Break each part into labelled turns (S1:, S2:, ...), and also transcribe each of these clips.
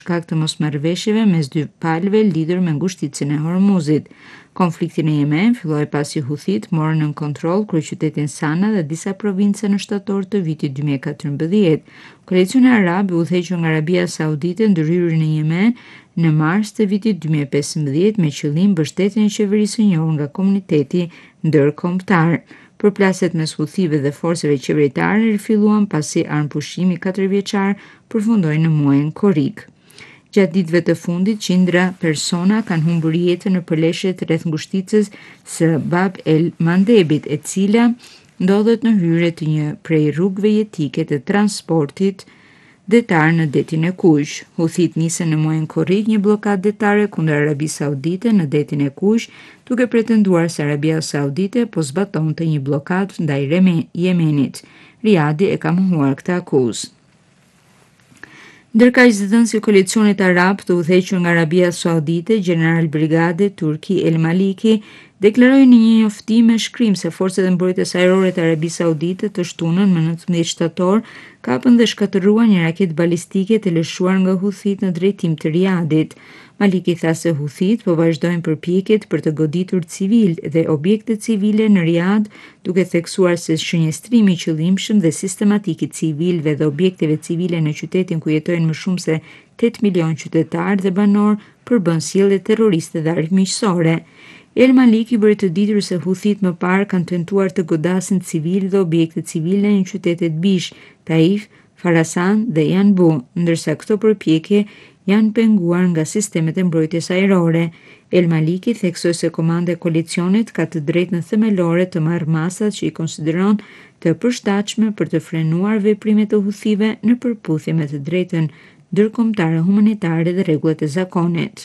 S1: shkak të mosmarrëveshjeve mes dy palëve lidhur me ngushticën e Hormuzit. Konflikti në Yemen filloi pasi Huthit morën në kontroll kryeqytetin Sana dhe disa provinca në shtator të vitit 2014. Koalicioni arab i udhëhequr nga Arabia Saudite ndërhyri në Yemen në mars të vitit 2015 me qëllim mbështetjen e qeverisë së njohur nga komuniteti ndërkombëtar. Përplasjet mes Huthive dhe forceve qeveritare rifilluan pasi armëpushimi 4 vjeçar përfundoi në muajin korrik. Gjatë ditëve të fundit, qindra persona kanë humbur jetën në përleshjet rreth ngushticës së Bab el Mandebit, e cila ndodhet në hyrje të një prej rrugëve jetike të transportit detar në detin e Kush. Huthit nisën në muajin korrik një bllokadë detare kundër Arabisë Saudite në detin e Kush, duke pretenduar se Arabia Saudite po zbatonte një bllokadë ndaj Yemenit. Riadi e ka mohuar këtë akuzë. Ndërkaq zëdhënësi i koalicionit arab të udhëhequr nga Arabia Saudite, General Brigade Turki El Maliki, deklaroi në një njoftim me shkrim se forcat e mbrojtjes ajrore të Arabisë Saudite të shtunën më 19 shtator kapën dhe shkatëruan një raketë balistike të lëshuar nga Huthit në drejtim të Riadit. Maliki tha se Huthit po vazhdojnë përpjekjet për të goditur civil dhe objekte civile në Riad, duke theksuar se shënjestrimi i qëllimshëm dhe sistematik i civilëve dhe objekteve civile në qytetin ku jetojnë më shumë se 8 milion qytetarë dhe banor përbën sjellje terroriste dhe armiqësore. El Maliki bëri të ditur se Huthit më parë kanë tentuar të godasin civil dhe objekte civile në qytetet Bish, Taif, Farasan dhe Yanbu, ndërsa këto përpjekje janë penguar nga sistemet e mbrojtjes ajrore. El Maliki theksoi se komanda e koalicionit ka të drejtën themelore të marrë masat që i konsideron të përshtatshme për të frenuar veprimet e Huthive në përputhje me të drejtën ndërkombëtare humanitare dhe rregullat e zakonit.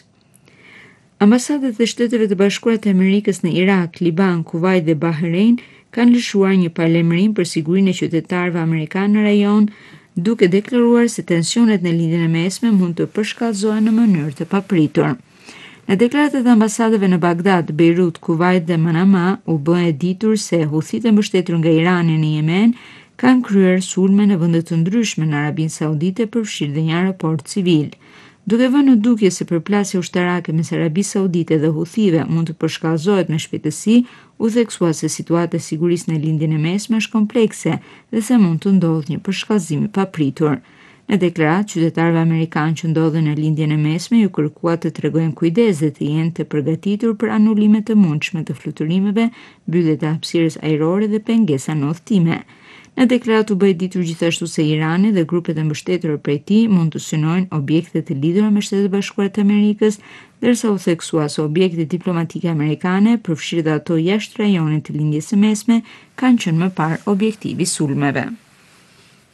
S1: Ambasadat e Shteteve të Bashkuara të Amerikës në Irak, Liban, Kuvajt dhe Bahrein kanë lëshuar një paralajmërim për sigurinë e qytetarëve amerikanë në rajon, duke deklaruar se tensionet në lindjen e mesme mund të përshkallëzohen në mënyrë të papritur. Në deklaratat e ambasadave në Bagdad, Beirut, Kuvajt dhe Manama u bë e ditur se Huthit e mbështetur nga Irani në Yemen kanë kryer sulme në vende të ndryshme në Arabinë Saudite, përfshirë dhe një aeroport civil. Duke vënë në dukje se përplasja ushtarake mes Arabisë Saudite dhe Huthive mund të përshkallëzohet me shpejtësi, u theksua se situata e sigurisë në lindjen e mesme është komplekse dhe se mund të ndodhë një përshkallëzim i papritur. Në deklaratë, qytetarëve amerikanë që ndodhen në lindjen e mesme ju kërkua të tregojnë kujdes dhe të jenë të përgatitur për anulime të mundshme të fluturimeve, mbyllje të hapësirës ajrore dhe pengesa në udhëtime. Në deklaratë u bë e ditur gjithashtu se Irani dhe grupet e mbështetura prej tij mund të synojnë objekte të lidhura me Shtetet e Bashkuara të Amerikës, ndërsa u theksua se objektet diplomatike amerikane, përfshirë dhe ato jashtë rajonit të lindjes së mesme, kanë qenë më parë objektivi sulmeve.